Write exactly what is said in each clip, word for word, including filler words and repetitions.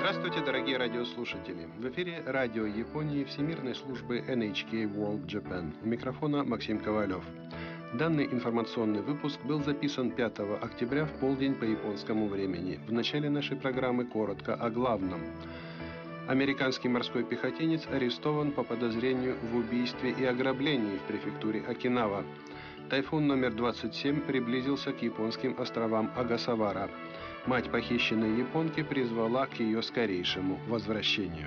Здравствуйте, дорогие радиослушатели! В эфире радио Японии Всемирной службы эн эйч кей World Japan. У микрофона Максим Ковалев. Данный информационный выпуск был записан пятого октября в полдень по японскому времени. В начале нашей программы коротко о главном. Американский морской пехотинец арестован по подозрению в убийстве и ограблении в префектуре Окинава. Тайфун номер двадцать семь приблизился к японским островам Огасавара. Мать похищенной японки призвала к ее скорейшему возвращению.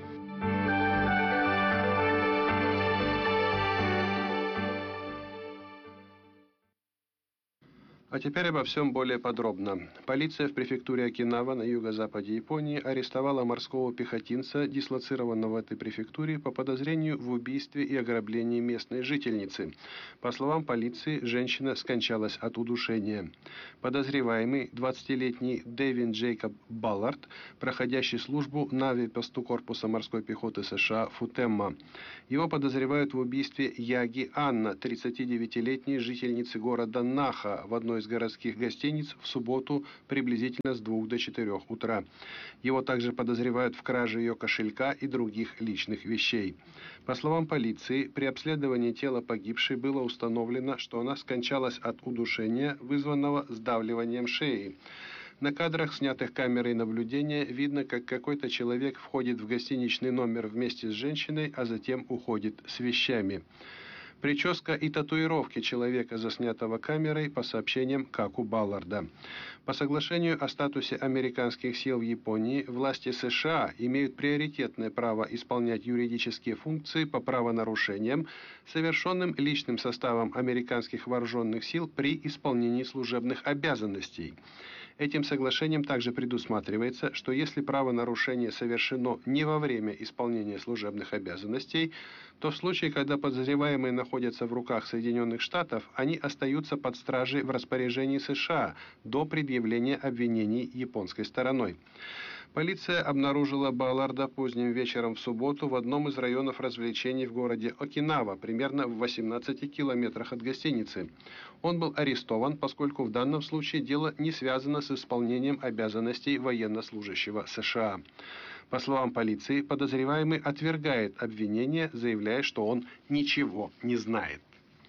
А теперь обо всем более подробно. Полиция в префектуре Окинава на юго-западе Японии арестовала морского пехотинца, дислоцированного в этой префектуре, по подозрению в убийстве и ограблении местной жительницы. По словам полиции, женщина скончалась от удушения. Подозреваемый, двадцатилетний Дэвин Джейкоб Баллард, проходящий службу на авиапосту корпуса морской пехоты США Футемма. Его подозревают в убийстве Яги Анна, тридцатидевятилетней жительницы города Наха, в одной из городских гостиниц в субботу приблизительно с двух до четырёх утра. Его также подозревают в краже ее кошелька и других личных вещей. По словам полиции, при обследовании тела погибшей было установлено, что она скончалась от удушения, вызванного сдавливанием шеи. На кадрах, снятых камерой наблюдения, видно, как какой-то человек входит в гостиничный номер вместе с женщиной, а затем уходит с вещами. Прическа и татуировки человека, заснятого камерой, по сообщениям Каку Балларда. По соглашению о статусе американских сил в Японии, власти США имеют приоритетное право исполнять юридические функции по правонарушениям, совершенным личным составом американских вооруженных сил при исполнении служебных обязанностей. Этим соглашением также предусматривается, что если правонарушение совершено не во время исполнения служебных обязанностей, то в случае, когда подозреваемые находятся в руках Соединенных Штатов, они остаются под стражей в распоряжении США до предъявления обвинений японской стороной. Полиция обнаружила Балларда поздним вечером в субботу в одном из районов развлечений в городе Окинава, примерно в восемнадцати километрах от гостиницы. Он был арестован, поскольку в данном случае дело не связано с исполнением обязанностей военнослужащего США. По словам полиции, подозреваемый отвергает обвинение, заявляя, что он ничего не знает.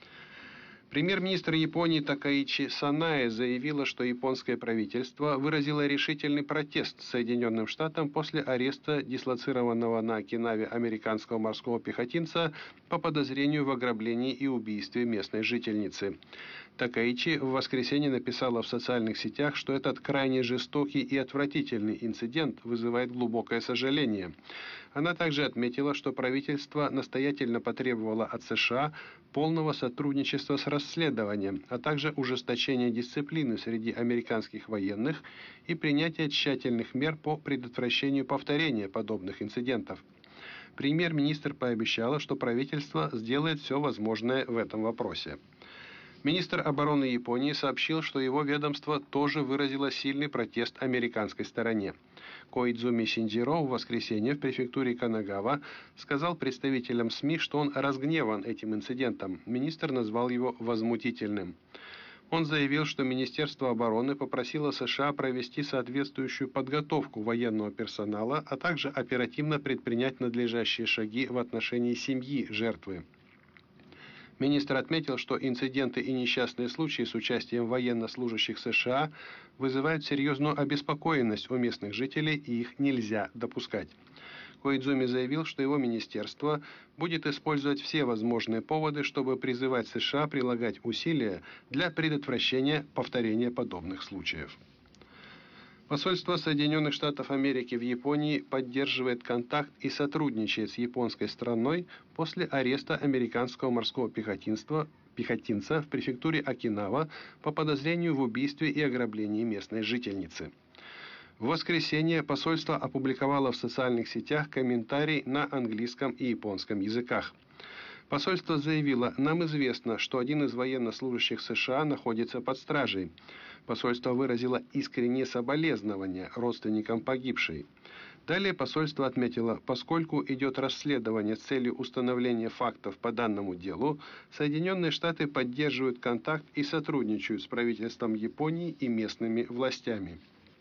Премьер-министр Японии Такаичи Санае заявила, что японское правительство выразило решительный протест Соединенным Штатам после ареста дислоцированного на Окинаве американского морского пехотинца по подозрению в ограблении и убийстве местной жительницы. Такаичи в воскресенье написала в социальных сетях, что этот крайне жестокий и отвратительный инцидент вызывает глубокое сожаление. Она также отметила, что правительство настоятельно потребовало от США полного сотрудничества с расследованием, а также ужесточения дисциплины среди американских военных и принятия тщательных мер по предотвращению повторения подобных инцидентов. Премьер-министр пообещала, что правительство сделает все возможное в этом вопросе. Министр обороны Японии сообщил, что его ведомство тоже выразило сильный протест американской стороне. Коидзуми Синдзиро в воскресенье в префектуре Канагава сказал представителям СМИ, что он разгневан этим инцидентом. Министр назвал его возмутительным. Он заявил, что Министерство обороны попросило США провести соответствующую подготовку военного персонала, а также оперативно предпринять надлежащие шаги в отношении семьи жертвы. Министр отметил, что инциденты и несчастные случаи с участием военнослужащих США вызывают серьезную обеспокоенность у местных жителей, и их нельзя допускать. Коидзуми заявил, что его министерство будет использовать все возможные поводы, чтобы призывать США прилагать усилия для предотвращения повторения подобных случаев. Посольство Соединенных Штатов Америки в Японии поддерживает контакт и сотрудничает с японской стороной после ареста американского морского пехотинства, пехотинца в префектуре Окинава по подозрению в убийстве и ограблении местной жительницы. В воскресенье посольство опубликовало в социальных сетях комментарий на английском и японском языках. Посольство заявило: «Нам известно, что один из военнослужащих США находится под стражей». Посольство выразило искреннее соболезнования родственникам погибшей. Далее посольство отметило: поскольку идет расследование с целью установления фактов по данному делу, Соединенные Штаты поддерживают контакт и сотрудничают с правительством Японии и местными властями.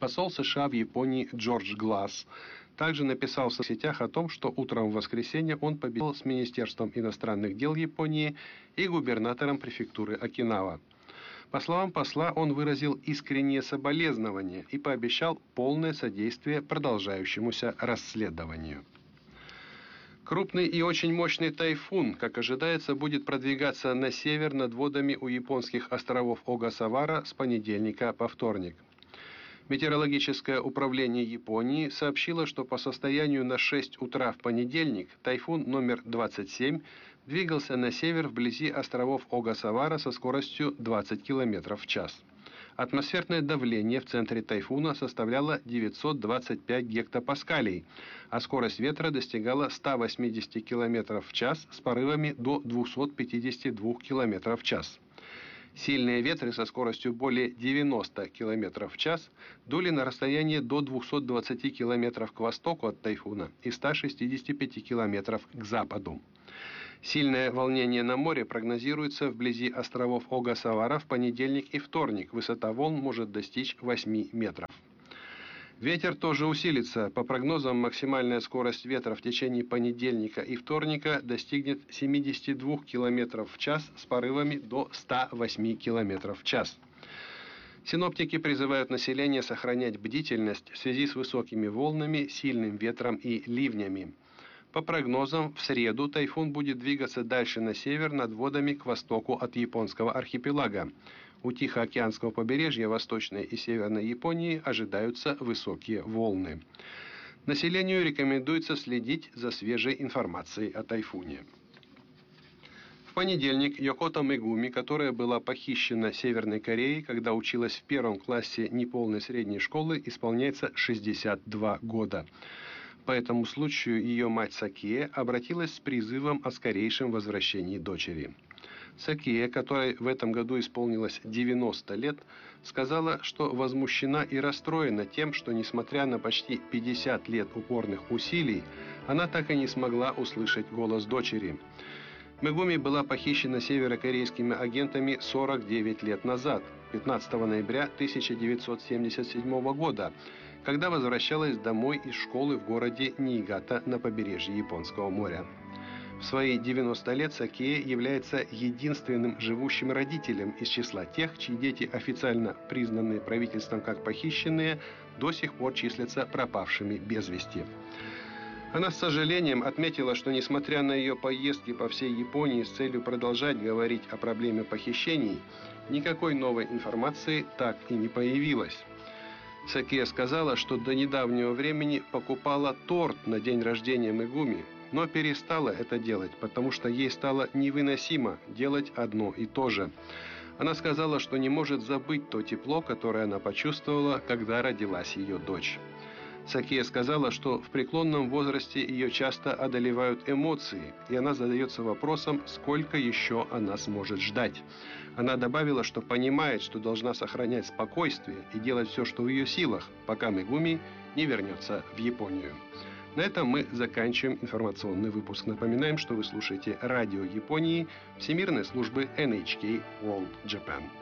Посол США в Японии Джордж Гласс также написал в соцсетях о том, что утром в воскресенье он побеседовал с Министерством иностранных дел Японии и губернатором префектуры Окинава. По словам посла, он выразил искреннее соболезнование и пообещал полное содействие продолжающемуся расследованию. Крупный и очень мощный тайфун, как ожидается, будет продвигаться на север над водами у японских островов Огасавара с понедельника по вторник. Метеорологическое управление Японии сообщило, что по состоянию на шесть утра в понедельник тайфун номер двадцать семь двигался на север вблизи островов Огасавара со скоростью двадцать километров в час. Атмосферное давление в центре тайфуна составляло девятьсот двадцать пять гектопаскалей, а скорость ветра достигала ста восьмидесяти километров в час с порывами до двухсот пятидесяти двух километров в час. Сильные ветры со скоростью более девяноста километров в час дули на расстояние до двухсот двадцати километров к востоку от тайфуна и ста шестидесяти пяти километров к западу. Сильное волнение на море прогнозируется вблизи островов Огасавара в понедельник и вторник. Высота волн может достичь восьми метров. Ветер тоже усилится. По прогнозам, максимальная скорость ветра в течение понедельника и вторника достигнет семидесяти двух километров в час с порывами до ста восьми километров в час. Синоптики призывают население сохранять бдительность в связи с высокими волнами, сильным ветром и ливнями. По прогнозам, в среду тайфун будет двигаться дальше на север над водами к востоку от японского архипелага. У Тихоокеанского побережья Восточной и Северной Японии ожидаются высокие волны. Населению рекомендуется следить за свежей информацией о тайфуне. В понедельник Йокото Мегуми, которая была похищена Северной Кореей, когда училась в первом классе неполной средней школы, исполняется шестьдесят два года. По этому случаю ее мать Сакие обратилась с призывом о скорейшем возвращении дочери. Сакие, которой в этом году исполнилось девяносто лет, сказала, что возмущена и расстроена тем, что, несмотря на почти пятьдесят лет упорных усилий, она так и не смогла услышать голос дочери. Мегуми была похищена северокорейскими агентами сорок девять лет назад, пятнадцатого ноября тысяча девятьсот семьдесят седьмого года, когда возвращалась домой из школы в городе Ниигата на побережье Японского моря. В свои девяносто лет Сакие является единственным живущим родителем из числа тех, чьи дети, официально признанные правительством как похищенные, до сих пор числятся пропавшими без вести. Она с сожалением отметила, что несмотря на ее поездки по всей Японии с целью продолжать говорить о проблеме похищений, никакой новой информации так и не появилось. Сакие сказала, что до недавнего времени покупала торт на день рождения Мегуми, но перестала это делать, потому что ей стало невыносимо делать одно и то же. Она сказала, что не может забыть то тепло, которое она почувствовала, когда родилась ее дочь. Сакие сказала, что в преклонном возрасте ее часто одолевают эмоции, и она задается вопросом, сколько еще она сможет ждать. Она добавила, что понимает, что должна сохранять спокойствие и делать все, что в ее силах, пока Мегуми не вернется в Японию. На этом мы заканчиваем информационный выпуск. Напоминаем, что вы слушаете радио Японии Всемирной службы эн эйч кей World Japan.